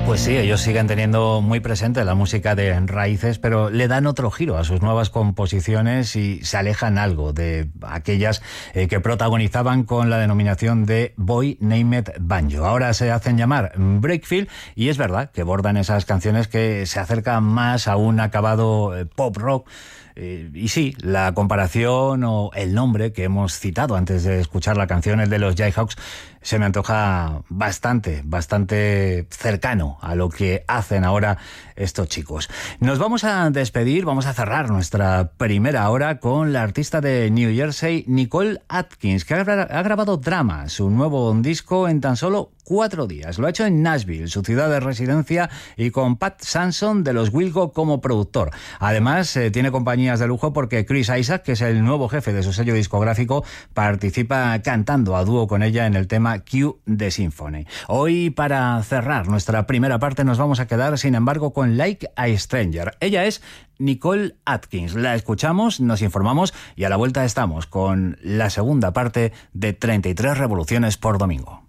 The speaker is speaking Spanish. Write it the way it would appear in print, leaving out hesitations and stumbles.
Pues sí, ellos siguen teniendo muy presente la música de raíces, pero le dan otro giro a sus nuevas composiciones y se alejan algo de aquellas que protagonizaban con la denominación de Boy Named Banjo. Ahora se hacen llamar Breakfield y es verdad que bordan esas canciones que se acercan más a un acabado pop rock. Y sí, la comparación o el nombre que hemos citado antes de escuchar la canción, el de los Jayhawks, se me antoja bastante cercano a lo que hacen ahora estos chicos. Nos vamos a despedir, vamos a cerrar nuestra primera hora con la artista de New Jersey, Nicole Atkins, que ha grabado Drama, su nuevo disco, en tan solo 4 días. Lo ha hecho en Nashville, su ciudad de residencia, y con Pat Sanson de los Wilco como productor. Además, tiene compañías de lujo porque Chris Isaac, que es el nuevo jefe de su sello discográfico, participa cantando a dúo con ella en el tema Q de Symphony. Hoy, para cerrar nuestra primera parte, nos vamos a quedar, sin embargo, con Like a Stranger. Ella es Nicole Atkins. La escuchamos, nos informamos y a la vuelta estamos con la segunda parte de 33 revoluciones por domingo.